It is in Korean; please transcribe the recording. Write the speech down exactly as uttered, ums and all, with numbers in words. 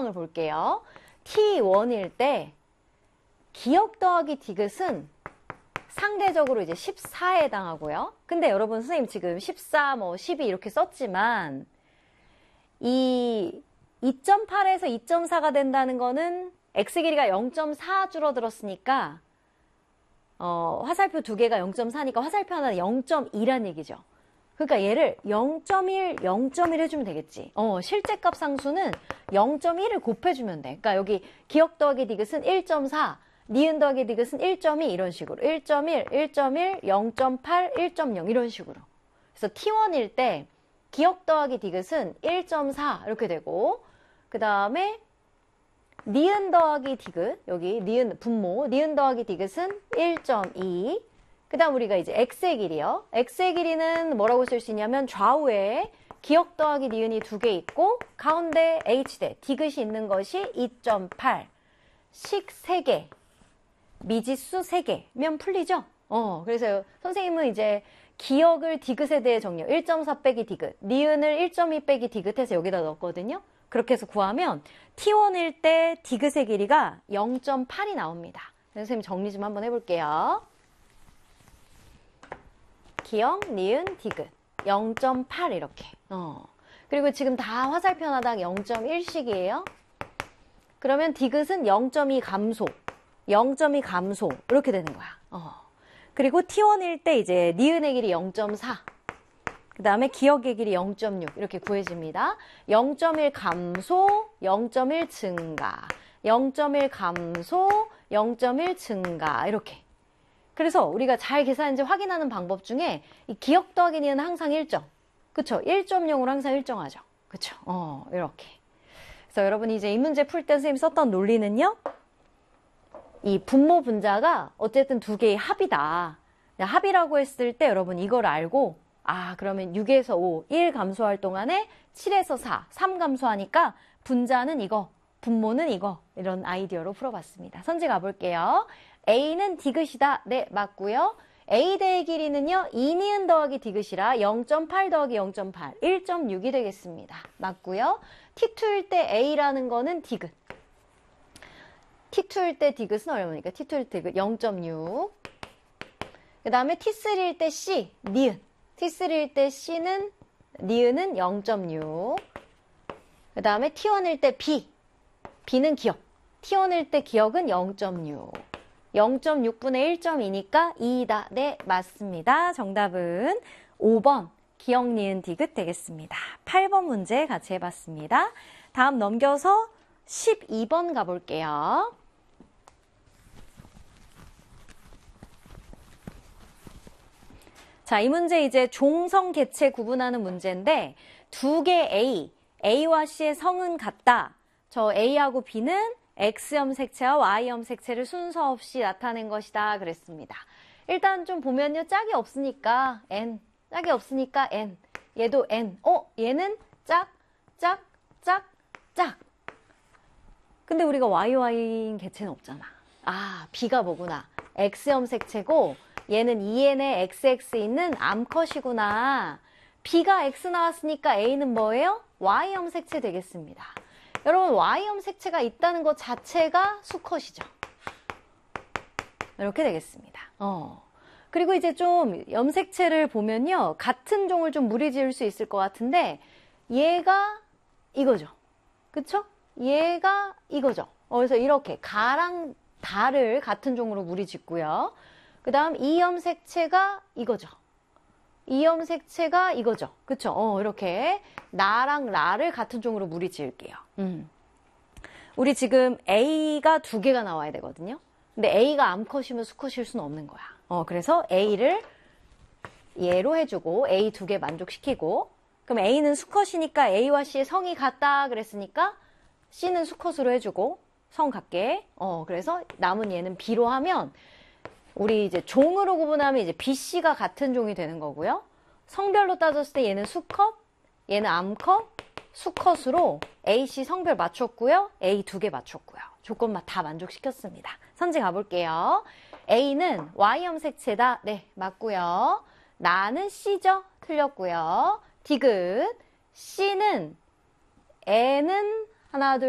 상황을 볼게요. 티 원일 때 기억 더하기 디귿은 상대적으로 이제 십사에 해당하고요. 근데 여러분 선생님 지금 십사, 뭐 십이 이렇게 썼지만 이 이 점 팔에서 이 점 사가 된다는 거는 x 길이가 영 점 사 줄어들었으니까 어, 화살표 두 개가 영 점 사니까 화살표 하나는 영 점 이란 얘기죠. 그러니까 얘를 영 점 일, 영 점 일 해주면 되겠지. 어, 실제값 상수는 영 점 일을 곱해주면 돼. 그러니까 여기 기억 더하기 디귿은 일 점 사, 니은 더하기 디귿은 일 점 이 이런 식으로 일 점 일, 일 점 일, 영 점 팔, 일 점 영 이런 식으로. 그래서 티 원일 때 기억 더하기 디귿은 일 점 사 이렇게 되고 그 다음에 니은 더하기 디귿, 여기 니은 분모, 니은 더하기 디귿은 일 점 이. 그 다음 우리가 이제 x의 길이요. x의 길이는 뭐라고 쓸 수 있냐면 좌우에 기억 더하기 니은이 두 개 있고 가운데 h대, 디귿이 있는 것이 이 점 팔, 식 세 개, 미지수 세 개면 풀리죠? 어, 그래서 선생님은 이제 기억을 디귿에 대해 정리해요. 일 점 사 빼기 디귿, 니은을 일 점 이 빼기 디귿 해서 여기다 넣었거든요. 그렇게 해서 구하면 티 원일 때 디귿의 길이가 영 점 팔이 나옵니다. 선생님 정리 좀 한번 해볼게요. 기억, 니은, 디귿 영 점 팔 이렇게. 어. 그리고 지금 다 화살표 하나당 영 점 일씩이에요. 그러면 디귿은 영 점 이 감소, 영 점 이 감소 이렇게 되는 거야. 어. 그리고 티 원일 때 이제 니은의 길이 영 점 사, 그 다음에 기억의 길이 영 점 육 이렇게 구해집니다. 영 점 일 감소, 영 점 일 증가, 영 점 일 감소, 영 점 일 증가 이렇게. 그래서 우리가 잘 계산했는지 확인하는 방법 중에 이 기억 더하기 니은은 항상 일정. 그쵸? 일 점 영으로 항상 일정하죠. 그쵸? 어, 이렇게. 그래서 여러분이 이제 이 문제 풀 때 선생님이 썼던 논리는요. 이 분모 분자가 어쨌든 두 개의 합이다. 합이라고 했을 때 여러분 이걸 알고 아 그러면 육에서 오, 일 감소할 동안에 칠에서 사, 삼 감소하니까 분자는 이거, 분모는 이거 이런 아이디어로 풀어봤습니다. 선지 가볼게요. A는 디귿이다. 네, 맞고요. A대의 길이는요. 이 니은 더하기 디귿이라 영 점 팔 더하기 영 점 팔, 일 점 육이 되겠습니다. 맞고요. 티 투일 때 A라는 거는 디귿. 티 투일 때 디귿은 얼마입니까? 티 투일 때 디귿 영 점 육. 그 다음에 티 쓰리일 때 C, 니은. 티 쓰리일 때 C는, 니은은 영 점 육. 그 다음에 티 원일 때 B, B는 기억. 티 원일 때 기억은 영 점 육. 영 점 육분의 일 점 이니까 이다. 네, 맞습니다. 정답은 오 번 기억, 니은, 디귿 되겠습니다. 팔 번 문제 같이 해봤습니다. 다음 넘겨서 십이 번 가볼게요. 자, 이 문제 이제 종성 개체 구분하는 문제인데 두 개 A, A와 C의 성은 같다. 저 A하고 B는 X염 색채와 Y염 색채를 순서 없이 나타낸 것이다 그랬습니다. 일단 좀 보면요. 짝이 없으니까 N, 짝이 없으니까 N, 얘도 N. 어? 얘는 짝, 짝, 짝, 짝. 근데 우리가 와이와이인 개체는 없잖아. 아, B가 뭐구나. X염 색채고 얘는 이 엔에 엑스 엑스 있는 암컷이구나. B가 X 나왔으니까 A는 뭐예요? Y염 색채 되겠습니다. 여러분 Y염 색채가 있다는 것 자체가 수컷이죠. 이렇게 되겠습니다. 어. 그리고 이제 좀 염색체를 보면요. 같은 종을 좀 무리지을 수 있을 것 같은데 얘가 이거죠. 그쵸? 얘가 이거죠. 어, 그래서 이렇게 가랑 다를 같은 종으로 무리짓고요. 그 다음 이 염색체가 이거죠. 이 염색체가 이거죠. 그쵸? 어, 이렇게 나랑 라를 같은 종으로 무리지을게요. 음. 우리 지금 A가 두 개가 나와야 되거든요. 근데 A가 암컷이면 수컷일 수는 없는 거야. 어, 그래서 A를 얘로 해주고 A 두 개 만족시키고 그럼 A는 수컷이니까 A와 C의 성이 같다 그랬으니까 C는 수컷으로 해주고 성 같게. 어, 그래서 남은 얘는 B로 하면 우리 이제 종으로 구분하면 이제 B, C가 같은 종이 되는 거고요. 성별로 따졌을 때 얘는 수컷, 얘는 암컷, 수컷으로 A, C 성별 맞췄고요. A 두 개 맞췄고요. 조건만 다 만족시켰습니다. 선지 가볼게요. A는 Y염 색채다. 네, 맞고요. 나는 C죠? 틀렸고요. 디귿. C는 N은 하나, 둘,